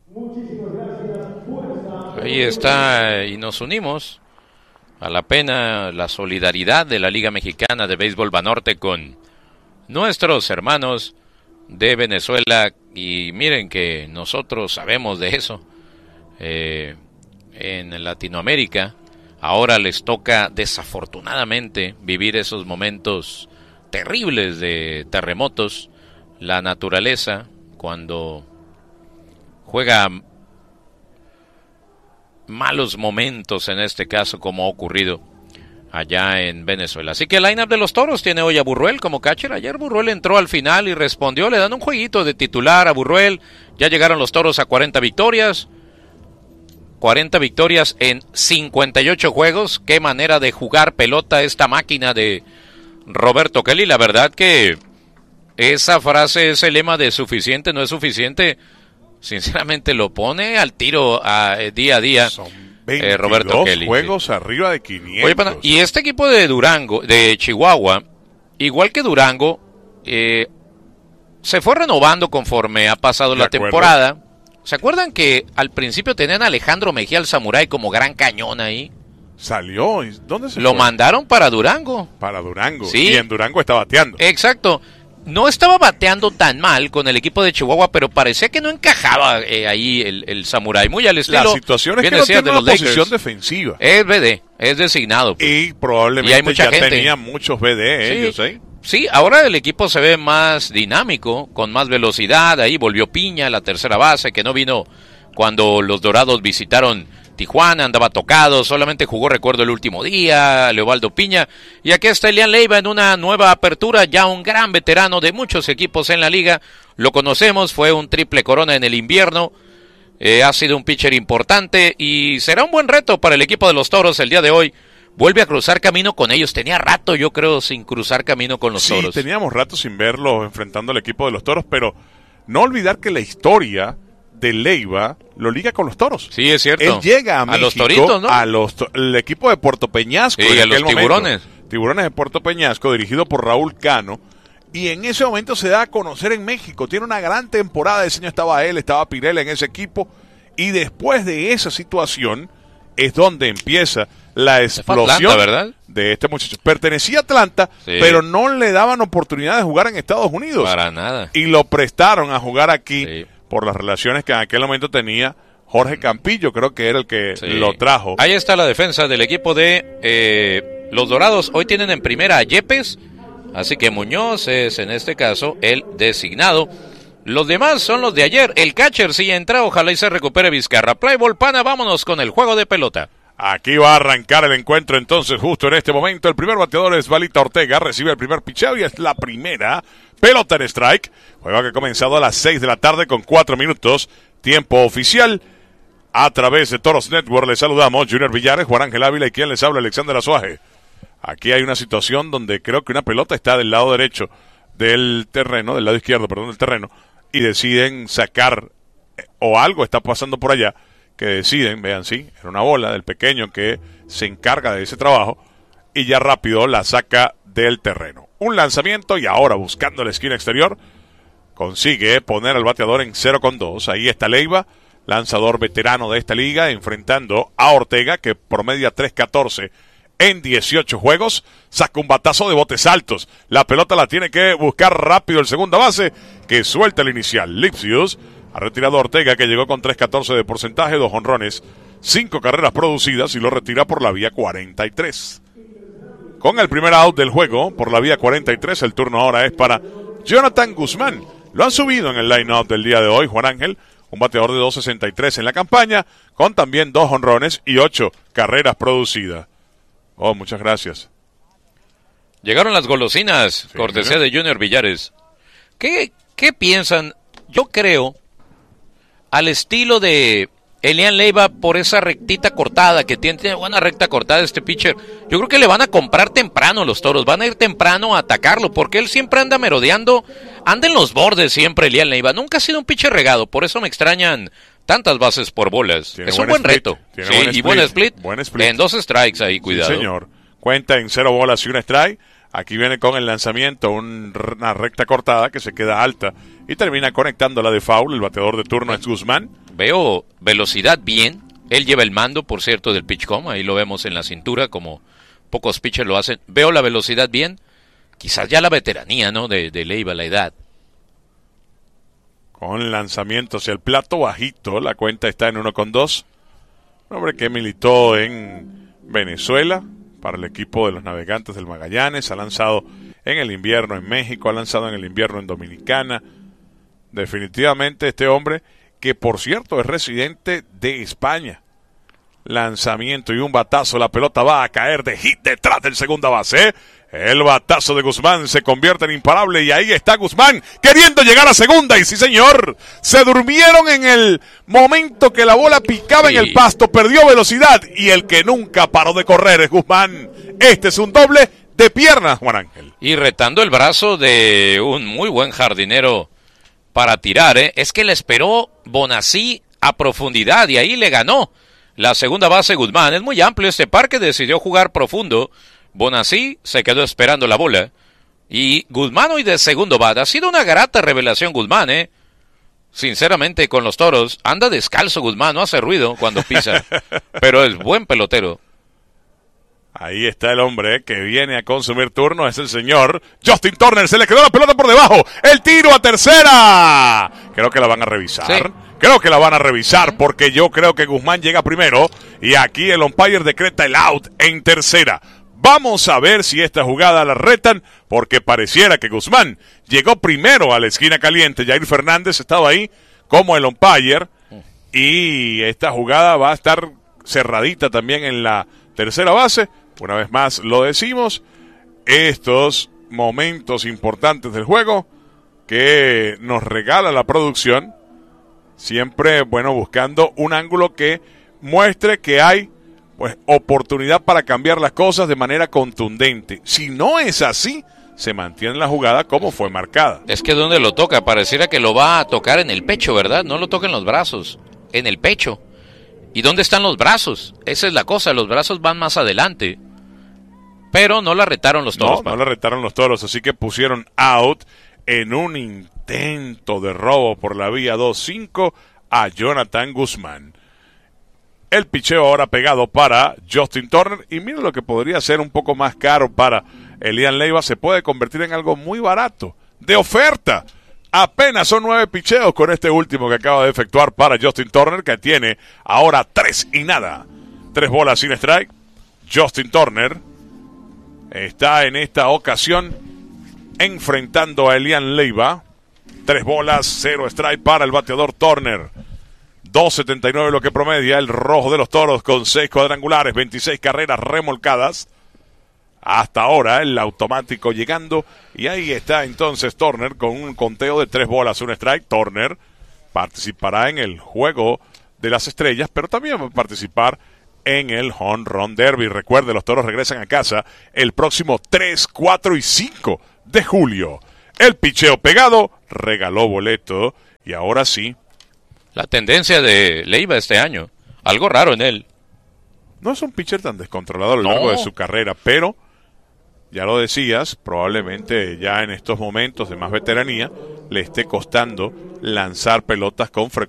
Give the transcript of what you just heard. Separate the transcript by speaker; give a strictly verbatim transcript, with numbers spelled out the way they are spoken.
Speaker 1: Ahí está, y nos unimos a la pena, la solidaridad de la Liga Mexicana de Béisbol Banorte con nuestros hermanos de Venezuela. Y miren que nosotros sabemos de eso. Eh, en Latinoamérica ahora les toca desafortunadamente vivir esos momentos terribles de terremotos. La naturaleza, cuando juega malos momentos, en este caso, como ha ocurrido allá en Venezuela. Así que el line-up de los Toros tiene hoy a Burruel como catcher. Ayer Burruel entró al final y respondió, le dan un jueguito de titular a Burruel. Ya llegaron los Toros a cuarenta victorias. cuarenta victorias en cincuenta y ocho juegos. Qué manera de jugar pelota esta máquina de Roberto Kelly. La verdad que esa frase, ese lema de suficiente no es suficiente, sinceramente lo pone al tiro a, eh, día a día.
Speaker 2: Son veintidós
Speaker 1: eh, Roberto Kelly.
Speaker 2: Juegos sí. Arriba de quinientos.
Speaker 1: Oye, pana, y este equipo de Durango, de Chihuahua, igual que Durango, eh, se fue renovando conforme ha pasado de la acuerdo. temporada. ¿Se acuerdan que al principio tenían a Alejandro Mejía, el samurái, como gran cañón ahí?
Speaker 2: Salió. ¿Dónde se
Speaker 1: Lo
Speaker 2: fue?
Speaker 1: mandaron para Durango.
Speaker 2: Para Durango.
Speaker 1: Sí.
Speaker 2: Y en Durango está bateando.
Speaker 1: Exacto. No estaba bateando tan mal con el equipo de Chihuahua, pero parecía que no encajaba eh, ahí el, el samurái. Muy al estilo.
Speaker 2: La situación es que no tiene una posición defensiva.
Speaker 1: Es B D, es designado. Pues.
Speaker 2: Y probablemente
Speaker 1: y hay mucha
Speaker 2: ya
Speaker 1: gente.
Speaker 2: tenía muchos B D
Speaker 1: sí.
Speaker 2: ellos, ¿eh?
Speaker 1: Sí, ahora el equipo se ve más dinámico, con más velocidad. Ahí volvió Piña, la tercera base, que no vino cuando los Dorados visitaron Tijuana, andaba tocado, solamente jugó, recuerdo, el último día, Leobaldo Piña. Y aquí está Elian Leiva en una nueva apertura, ya un gran veterano de muchos equipos en la liga. Lo conocemos, fue un triple corona en el invierno, eh, ha sido un pitcher importante y será un buen reto para el equipo de los Toros el día de hoy. Vuelve a cruzar camino con ellos, tenía rato yo creo sin cruzar camino con los
Speaker 2: sí,
Speaker 1: Toros.
Speaker 2: Sí, teníamos rato sin verlo enfrentando al equipo de los Toros, pero no olvidar que la historia de Leiva lo liga con los Toros.
Speaker 1: Sí, es cierto.
Speaker 2: Él llega a,
Speaker 1: a
Speaker 2: México,
Speaker 1: los Toritos, ¿no?
Speaker 2: A los to- el equipo de Puerto Peñasco.
Speaker 1: Sí, a los Tiburones.
Speaker 2: Momento. Tiburones de Puerto Peñasco, dirigido por Raúl Cano. Y en ese momento se da a conocer en México. Tiene una gran temporada. Ese año estaba él, estaba Pirela en ese equipo. Y después de esa situación es donde empieza la explosión
Speaker 1: Atlanta, ¿verdad?
Speaker 2: De este muchacho. Pertenecía a Atlanta, sí. Pero no le daban oportunidad de jugar en Estados Unidos.
Speaker 1: Para nada.
Speaker 2: Y lo prestaron a jugar aquí.
Speaker 1: Sí.
Speaker 2: Por las relaciones que en aquel momento tenía Jorge Campillo, creo que era el que sí. lo trajo.
Speaker 1: Ahí está la defensa del equipo de eh, los Dorados. Hoy tienen en primera a Yepes, así que Muñoz es en este caso el designado. Los demás son los de ayer. El catcher sí entra, ojalá y se recupere Vizcarra. Play ball, pana, vámonos con el juego de pelota.
Speaker 2: Aquí va a arrancar el encuentro entonces justo en este momento. El primer bateador es Valita Ortega, recibe el primer picheo y es la primera pelota en strike. Juego que ha comenzado a las seis de la tarde con cuatro minutos, tiempo oficial. A través de Toros Network les saludamos Junior Villares, Juan Ángel Ávila y quien les habla, Alexander Azuaje. Aquí hay una situación donde creo que una pelota está del lado derecho del terreno, del lado izquierdo, perdón, del terreno, y deciden sacar, o algo está pasando por allá, que deciden, vean, sí, era una bola del pequeño que se encarga de ese trabajo y ya rápido la saca del terreno. Un lanzamiento y ahora buscando la esquina exterior consigue poner al bateador en cero con dos. Ahí está Leiva, lanzador veterano de esta liga, enfrentando a Ortega que promedia tres catorce en dieciocho juegos. Saca un batazo de botes altos. La pelota la tiene que buscar rápido el segunda base que suelta el inicial. Lipsius ha retirado a Ortega, que llegó con tres catorce de porcentaje, dos jonrones, cinco carreras producidas y lo retira por la vía cuarenta y tres. Con el primer out del juego, por la vía cuarenta y tres, el turno ahora es para Jonathan Guzmán. Lo han subido en el line-up del día de hoy, Juan Ángel, un bateador de dos sesenta y tres en la campaña, con también dos jonrones y ocho carreras producidas. Oh, muchas gracias.
Speaker 1: Llegaron las golosinas, sí, cortesía de Junior Villares. ¿Qué, qué piensan? Yo creo, al estilo de Elian Leiva, por esa rectita cortada que tiene, tiene buena recta cortada este pitcher. Yo creo que le van a comprar temprano los Toros, van a ir temprano a atacarlo, porque él siempre anda merodeando, anda en los bordes siempre Elian Leiva. Nunca ha sido un pitcher regado, por eso me extrañan tantas bases por bolas.
Speaker 2: Tiene
Speaker 1: es un buen
Speaker 2: split,
Speaker 1: reto. Sí,
Speaker 2: buen
Speaker 1: y
Speaker 2: split,
Speaker 1: buen split.
Speaker 2: Buen split.
Speaker 1: En dos strikes ahí, cuidado.
Speaker 2: Sí, señor. Cuenta en cero bolas y un strike. Aquí viene con el lanzamiento un, una recta cortada que se queda alta y termina conectándola de foul. El bateador de turno es Guzmán.
Speaker 1: Veo velocidad bien. Él lleva el mando, por cierto, del PitchCom. Ahí lo vemos en la cintura, como pocos pitchers lo hacen. Veo la velocidad bien. Quizás ya la veteranía, ¿no? De, de Leiva, la edad.
Speaker 2: Con lanzamientos y el plato bajito. La cuenta está en uno con dos. Un hombre que militó en Venezuela para el equipo de los Navegantes del Magallanes. Ha lanzado en el invierno en México. Ha lanzado en el invierno en Dominicana. Definitivamente este hombre, que por cierto es residente de España. Lanzamiento y un batazo, la pelota va a caer de hit detrás del segunda base. El batazo de Guzmán se convierte en imparable y ahí está Guzmán queriendo llegar a segunda. Y sí, señor, se durmieron en el momento que la bola picaba sí. en el pasto, perdió velocidad y el que nunca paró de correr es Guzmán. Este es un doble de piernas, Juan Ángel.
Speaker 1: Y retando el brazo de un muy buen jardinero para tirar, ¿eh? Es que le esperó Bonací a profundidad y ahí le ganó la segunda base Guzmán. Es muy amplio este parque, decidió jugar profundo. Bonací se quedó esperando la bola. Y Guzmán hoy de segundo bat. Ha sido una grata revelación Guzmán, ¿eh? Sinceramente, con los Toros. Anda descalzo Guzmán, no hace ruido cuando pisa. Pero es buen pelotero.
Speaker 2: Ahí está el hombre que viene a consumir turno. Es el señor Justin Turner. Se le quedó la pelota por debajo. El tiro a tercera. Creo que la van a revisar. Sí. Creo que la van a revisar porque yo creo que Guzmán llega primero. Y aquí el umpire decreta el out en tercera. Vamos a ver si esta jugada la retan, porque pareciera que Guzmán llegó primero a la esquina caliente. Jair Fernández estaba ahí como el umpire. Y esta jugada va a estar cerradita también en la tercera base. Una vez más lo decimos. Estos momentos importantes del juego que nos regala la producción. Siempre, bueno, buscando un ángulo que muestre que hay pues oportunidad para cambiar las cosas de manera contundente. Si no es así, se mantiene la jugada como fue marcada.
Speaker 1: Es que donde lo toca, pareciera que lo va a tocar en el pecho, ¿verdad? No lo toca en los brazos, en el pecho. ¿Y dónde están los brazos? Esa es la cosa, los brazos van más adelante. Pero no la retaron los Toros.
Speaker 2: No, no la retaron los Toros, así que pusieron out en un intento de robo por la vía dos cinco a Jonathan Guzmán. El picheo ahora pegado para Justin Turner. Y mira lo que podría ser un poco más caro para Elian Leiva. Se puede convertir en algo muy barato. De oferta. Apenas son nueve picheos con este último que acaba de efectuar para Justin Turner, que tiene ahora tres y nada. Tres bolas sin strike. Justin Turner está en esta ocasión enfrentando a Elian Leiva. Tres bolas, cero strike para el bateador Turner. dos setenta y nueve lo que promedia el rojo de los Toros con seis cuadrangulares, veintiséis carreras remolcadas. Hasta ahora el automático llegando y ahí está entonces Turner con un conteo de tres bolas, un strike. Turner participará en el juego de las estrellas, pero también va a participar en el Home Run Derby. Recuerde, los Toros regresan a casa el próximo tres, cuatro y cinco de julio. El picheo pegado regaló boleto y ahora sí.
Speaker 1: La tendencia de Leiva este año, algo raro en él.
Speaker 2: No es un pitcher tan descontrolado a lo no. largo de su carrera, pero ya lo decías, probablemente ya en estos momentos de más veteranía le esté costando lanzar pelotas con frecuencia.